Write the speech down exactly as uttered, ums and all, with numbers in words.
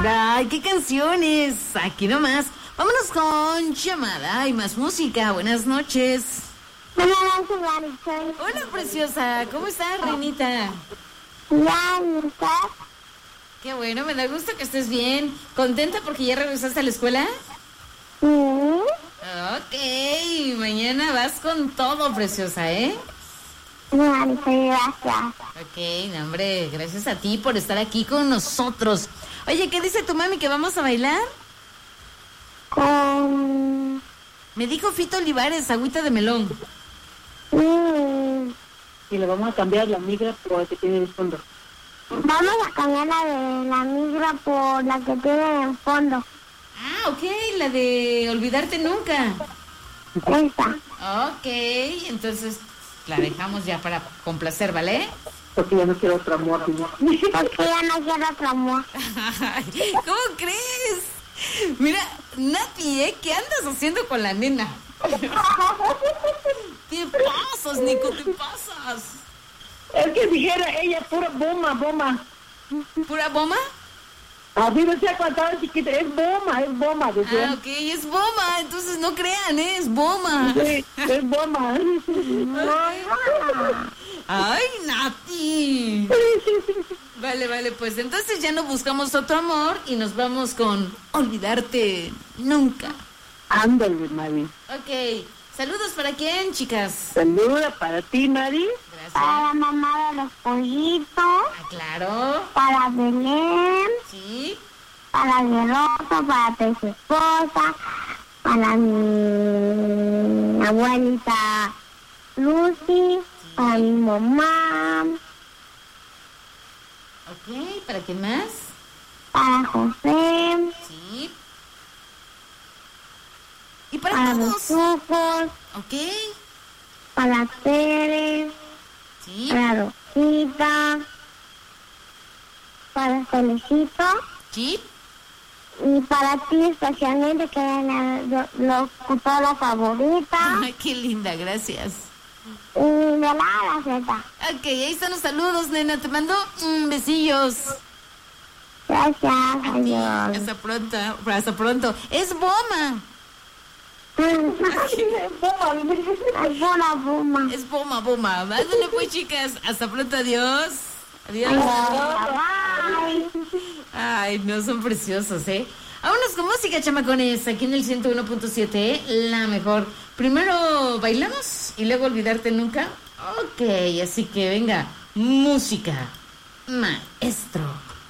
Ay, qué canciones. Aquí nomás. Vámonos con llamada y más música. Buenas noches. Buenas noches, Marisol. Hola, preciosa. ¿Cómo estás, reinita? Ya, ¿y usted? Qué bueno, me da gusto que estés bien. ¿Contenta porque ya regresaste a la escuela? Sí. Ok, mañana vas con todo, preciosa, ¿eh? Marisol, gracias. Ok, no, hombre, gracias a ti por estar aquí con nosotros. Oye, ¿qué dice tu mami que vamos a bailar? Con... Me dijo Fito Olivares, agüita de melón. Mm, Y le vamos a cambiar la migra por la que tiene el fondo. Vamos a cambiar la de la migra por la que tiene en fondo. Ah, ok, la de olvidarte nunca. Esa. Ok, entonces la dejamos ya para complacer, ¿vale? Porque ya no quiero otro amor. ¿No? Porque ya no quiero otro amor. ¿Cómo crees? Mira, Nati, ¿eh? ¿Qué andas haciendo con la nena? ¿Qué pasas, Nico? ¿Qué pasas? Es que dijera ella pura bomba, bomba. ¿Pura bomba? Así decía cuando estaba chiquita, es bomba, es bomba, decía. Ah, ok, es bomba, entonces no crean, ¿eh? Es bomba. Sí, es bomba. Ay, Nati. Vale, vale, pues entonces ya no buscamos otro amor y nos vamos con olvidarte nunca. Ándale, Mari. Ok, saludos para quién, chicas. Saluda para ti, Mari. Gracias. Para la mamá de los pollitos. Ah, claro. Para Belén. Sí. Para Guerroso, para tu esposa. Para mi abuelita Lucy. Para mi mamá. Ok, ¿para quién más? Para José. Sí. Y para, Para todos. los ojos. Ok. Para Tere. Sí. Para Rosita. Para Felicito. Sí. Y para ti especialmente, que eres la locutora favorita. Ay, qué linda, gracias. Y de la Gaceta. Ok, ahí están los saludos, nena. Te mando mm, besillos. Gracias, A ti. adiós. Hasta pronto. Hasta pronto. Es Boma. Es buena buma. Es Boma, Boma. Ándale pues, chicas. Hasta pronto. Adiós. Adiós. Bye. Ay, no, son preciosos, ¿eh? Vámonos con música, chamacones. Aquí en el ciento uno punto siete, la mejor. Primero bailamos y luego olvidarte nunca. Ok, así que venga. Música. Maestro.